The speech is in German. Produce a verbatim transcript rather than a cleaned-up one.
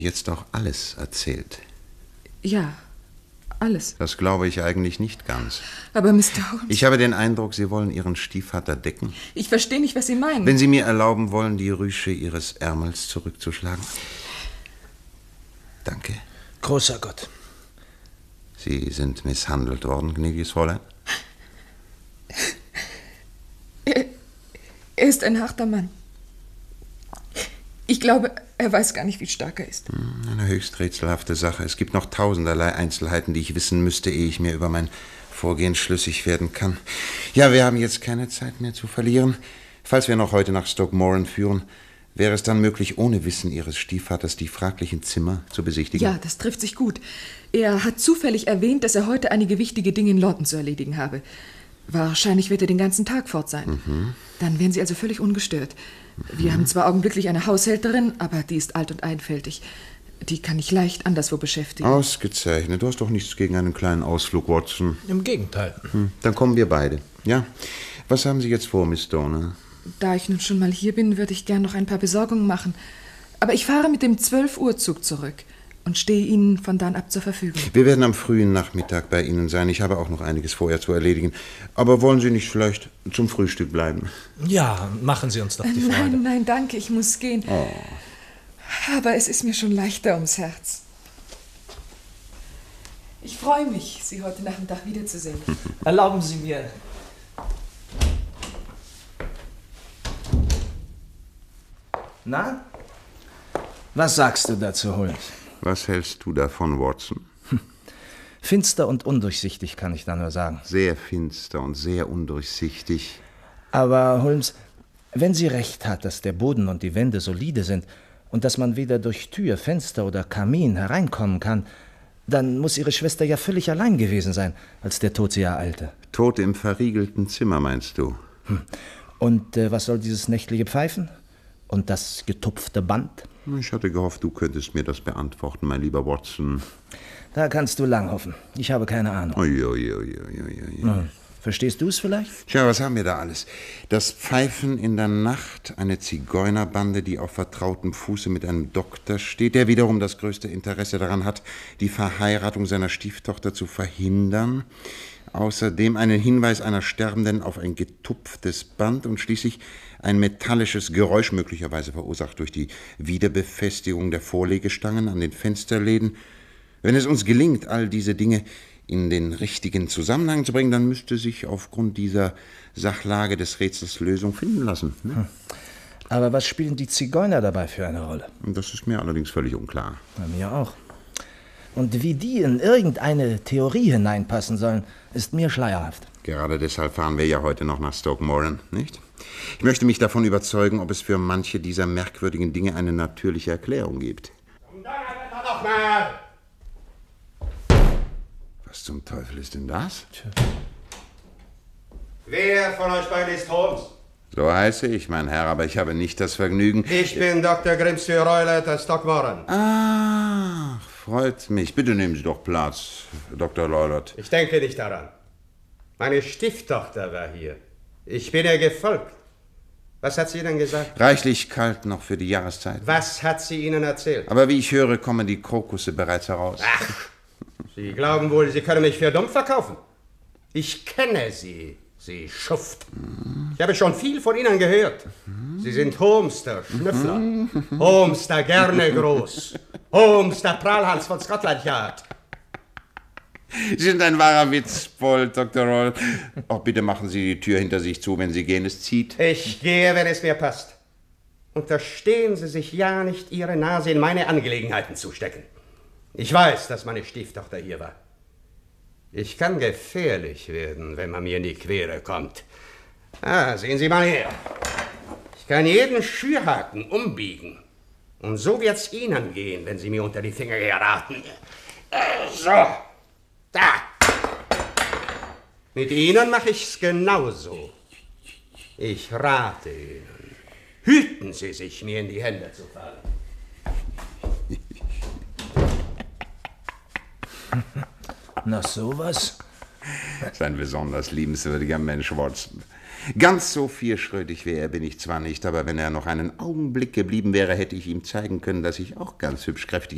jetzt auch alles erzählt? Ja, alles. Das glaube ich eigentlich nicht ganz. Aber Mister Holmes... Ich habe den Eindruck, Sie wollen Ihren Stiefvater decken. Ich verstehe nicht, was Sie meinen. Wenn Sie mir erlauben wollen, die Rüsche Ihres Ärmels zurückzuschlagen. Danke. Großer Gott. Sie sind misshandelt worden, gnädiges Fräulein? Er, er ist ein harter Mann. Ich glaube, er weiß gar nicht, wie stark er ist. Eine höchst rätselhafte Sache. Es gibt noch tausenderlei Einzelheiten, die ich wissen müsste, ehe ich mir über mein Vorgehen schlüssig werden kann. Ja, wir haben jetzt keine Zeit mehr zu verlieren. Falls wir noch heute nach Stoke Moran führen, wäre es dann möglich, ohne Wissen Ihres Stiefvaters die fraglichen Zimmer zu besichtigen? Ja, das trifft sich gut. Er hat zufällig erwähnt, dass er heute einige wichtige Dinge in London zu erledigen habe. Wahrscheinlich wird er den ganzen Tag fort sein. Mhm. Dann wären Sie also völlig ungestört. Wir Mhm. haben zwar augenblicklich eine Haushälterin, aber die ist alt und einfältig. Die kann ich leicht anderswo beschäftigen. Ausgezeichnet. Du hast doch nichts gegen einen kleinen Ausflug, Watson. Im Gegenteil. Hm. Dann kommen wir beide. Ja? Was haben Sie jetzt vor, Miss Stoner? Da ich nun schon mal hier bin, würde ich gern noch ein paar Besorgungen machen. Aber ich fahre mit dem zwölf Uhr Zug zurück und stehe Ihnen von dann ab zur Verfügung. Wir werden am frühen Nachmittag bei Ihnen sein. Ich habe auch noch einiges vorher zu erledigen. Aber wollen Sie nicht vielleicht zum Frühstück bleiben? Ja, machen Sie uns doch die Freude. Nein, nein, danke, ich muss gehen. Oh. Aber es ist mir schon leichter ums Herz. Ich freue mich, Sie heute Nachmittag wiederzusehen. Erlauben Sie mir... Na? Was sagst du dazu, Holmes? Was hältst du davon, Watson? Finster und undurchsichtig, kann ich da nur sagen. Sehr finster und sehr undurchsichtig. Aber, Holmes, wenn sie recht hat, dass der Boden und die Wände solide sind und dass man weder durch Tür, Fenster oder Kamin hereinkommen kann, dann muss ihre Schwester ja völlig allein gewesen sein, als der Tod sie ereilte. Tot im verriegelten Zimmer, meinst du? Hm. Und äh, was soll dieses nächtliche Pfeifen? Und das getupfte Band? Ich hatte gehofft, du könntest mir das beantworten, mein lieber Watson. Da kannst du lang hoffen. Ich habe keine Ahnung. Ui, ui, ui, ui, ui. Hm. Verstehst du es vielleicht? Tja, was haben wir da alles? Das Pfeifen in der Nacht, eine Zigeunerbande, die auf vertrautem Fuße mit einem Doktor steht, der wiederum das größte Interesse daran hat, die Verheiratung seiner Stieftochter zu verhindern. Außerdem einen Hinweis einer Sterbenden auf ein getupftes Band und schließlich ein metallisches Geräusch, möglicherweise verursacht durch die Wiederbefestigung der Vorlegestangen an den Fensterläden. Wenn es uns gelingt, all diese Dinge in den richtigen Zusammenhang zu bringen, dann müsste sich aufgrund dieser Sachlage des Rätsels Lösung finden lassen. Ne? Hm. Aber was spielen die Zigeuner dabei für eine Rolle? Das ist mir allerdings völlig unklar. Bei mir auch. Und wie die in irgendeine Theorie hineinpassen sollen, ist mir schleierhaft. Gerade deshalb fahren wir ja heute noch nach Stoke Moran, nicht? Ich möchte mich davon überzeugen, ob es für manche dieser merkwürdigen Dinge eine natürliche Erklärung gibt. Noch mal! Was zum Teufel ist denn das? Tja. Wer von euch beiden ist Holmes? So heiße ich, mein Herr, aber ich habe nicht das Vergnügen... Ich bin Doktor Grimsby Roylott aus Stoke Moran. Ah, freut mich. Bitte nehmen Sie doch Platz, Doktor Roylott. Ich denke nicht daran. Meine Stieftochter war hier. Ich bin ihr gefolgt. Was hat sie denn gesagt? Reichlich kalt noch für die Jahreszeit. Was hat sie Ihnen erzählt? Aber wie ich höre, kommen die Krokusse bereits heraus. Ach, Sie glauben wohl, Sie können mich für dumm verkaufen? Ich kenne Sie, Sie Schuft. Ich habe schon viel von Ihnen gehört. Sie sind Holmes, der Schnüffler. Holmes, der gerne groß. Holmes, der Prahlhans von Scotland Yard. Sie sind ein wahrer Witzbold, Doktor Roll. Oh, bitte machen Sie die Tür hinter sich zu, wenn Sie gehen. Es zieht. Ich gehe, wenn es mir passt. Unterstehen Sie sich ja nicht, Ihre Nase in meine Angelegenheiten zu stecken. Ich weiß, dass meine Stieftochter hier war. Ich kann gefährlich werden, wenn man mir in die Quere kommt. Ah, sehen Sie mal her. Ich kann jeden Schürhaken umbiegen. Und so wird's Ihnen gehen, wenn Sie mir unter die Finger geraten. So, da. Mit Ihnen mache ich's genauso. Ich rate Ihnen, hüten Sie sich, mir in die Hände zu fallen. Na sowas? Das ist ein besonders liebenswürdiger Mensch, Watson. Ganz so vierschrötig wie er bin ich zwar nicht, aber wenn er noch einen Augenblick geblieben wäre, hätte ich ihm zeigen können, dass ich auch ganz hübsch kräftig